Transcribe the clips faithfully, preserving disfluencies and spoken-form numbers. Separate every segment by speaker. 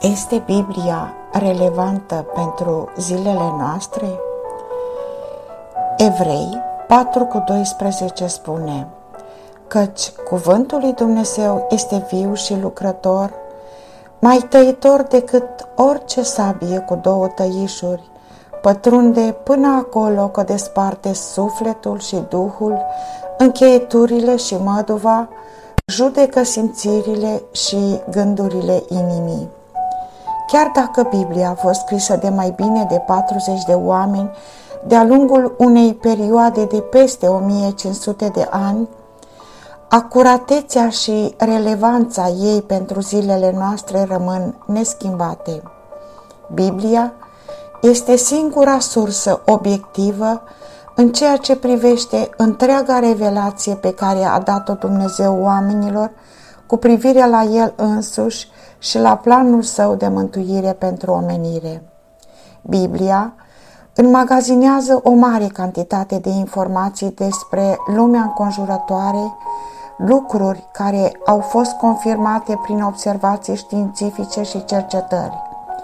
Speaker 1: Este Biblia relevantă pentru zilele noastre? Evrei patru cu doisprezece spune: căci cuvântul lui Dumnezeu este viu și lucrător, mai tăitor decât orice sabie cu două tăișuri, pătrunde până acolo că desparte sufletul și duhul, încheieturile și măduva, judecă simțirile și gândurile inimii. Chiar dacă Biblia a fost scrisă de mai bine de patruzeci de oameni de-a lungul unei perioade de peste o mie cinci sute de ani, acuratețea și relevanța ei pentru zilele noastre rămân neschimbate. Biblia este singura sursă obiectivă în ceea ce privește întreaga revelație pe care a dat-o Dumnezeu oamenilor cu privire la El însuși și la planul său de mântuire pentru omenire. Biblia înmagazinează o mare cantitate de informații despre lumea înconjurătoare, lucruri care au fost confirmate prin observații științifice și cercetări.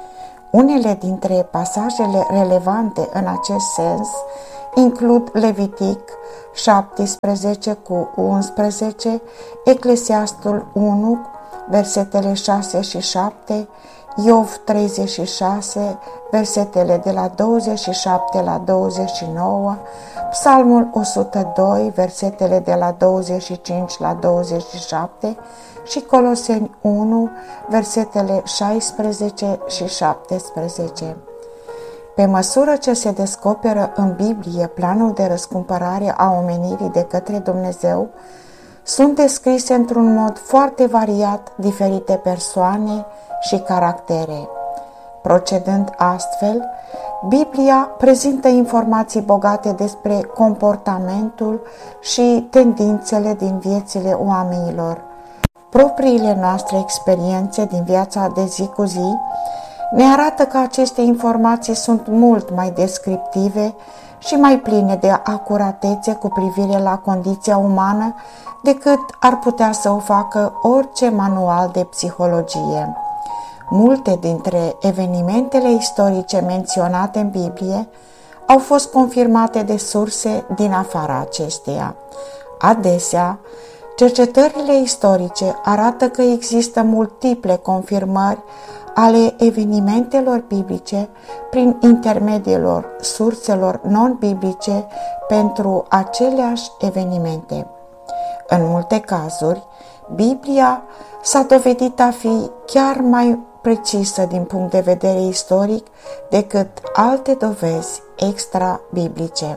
Speaker 1: Unele dintre pasajele relevante în acest sens includ Levitic șaptesprezece cu unsprezece, Eclesiastul unu, versetele șase și șapte, Iov treizeci și șase, versetele de la douăzeci și șapte la douăzeci și nouă, Psalmul o sută doi, versetele de la douăzeci și cinci la douăzeci și șapte și Coloseni unu, versetele șaisprezece și șaptesprezece. Pe măsură ce se descoperă în Biblie planul de răscumpărare a omenirii de către Dumnezeu, sunt descrise într-un mod foarte variat diferite persoane și caractere. Procedând astfel, Biblia prezintă informații bogate despre comportamentul și tendințele din viețile oamenilor. Propriile noastre experiențe din viața de zi cu zi ne arată că aceste informații sunt mult mai descriptive și mai pline de acuratețe cu privire la condiția umană decât ar putea să o facă orice manual de psihologie. Multe dintre evenimentele istorice menționate în Biblie au fost confirmate de surse din afara acesteia. Adesea, cercetările istorice arată că există multiple confirmări ale evenimentelor biblice prin intermediul surselor non-biblice pentru aceleași evenimente. În multe cazuri, Biblia s-a dovedit a fi chiar mai precisă din punct de vedere istoric decât alte dovezi extra-biblice.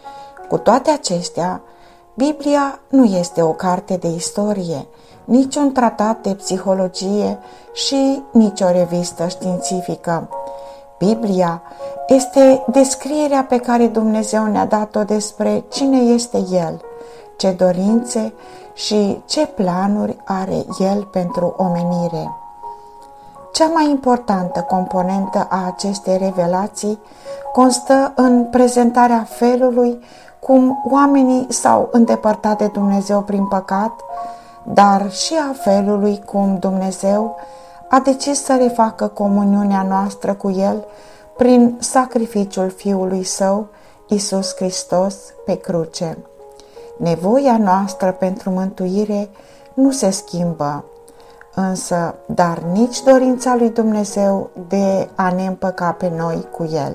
Speaker 1: Cu toate acestea, Biblia nu este o carte de istorie, nici un tratat de psihologie și nici o revistă științifică. Biblia este descrierea pe care Dumnezeu ne-a dat-o despre cine este El, ce dorințe și ce planuri are El pentru omenire. Cea mai importantă componentă a acestei revelații constă în prezentarea felului cum oamenii s-au îndepărtat de Dumnezeu prin păcat, dar și a felului cum Dumnezeu a decis să refacă comuniunea noastră cu El prin sacrificiul Fiului Său, Iisus Hristos, pe cruce. Nevoia noastră pentru mântuire nu se schimbă, însă, dar nici dorința lui Dumnezeu de a ne împăca pe noi cu El.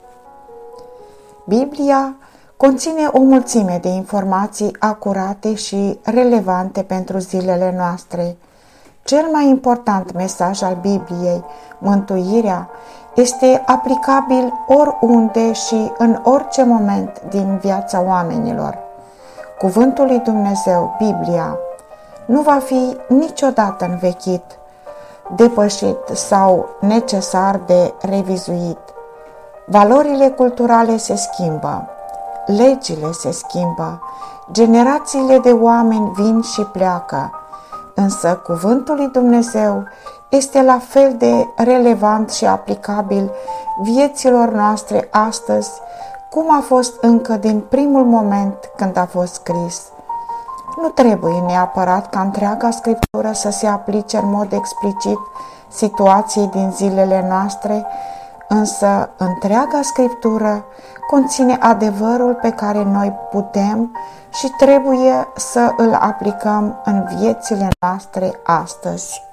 Speaker 1: Biblia conține o mulțime de informații acurate și relevante pentru zilele noastre. Cel mai important mesaj al Bibliei, mântuirea, este aplicabil oriunde și în orice moment din viața oamenilor. Cuvântul lui Dumnezeu, Biblia, nu va fi niciodată învechit, depășit sau necesar de revizuit. Valorile culturale se schimbă, legile se schimbă, generațiile de oameni vin și pleacă, însă cuvântul lui Dumnezeu este la fel de relevant și aplicabil vieților noastre astăzi, cum a fost încă din primul moment când a fost scris. Nu trebuie neapărat ca întreaga Scriptură să se aplice în mod explicit situației din zilele noastre, însă întreaga Scriptură conține adevărul pe care noi putem și trebuie să îl aplicăm în viețile noastre astăzi.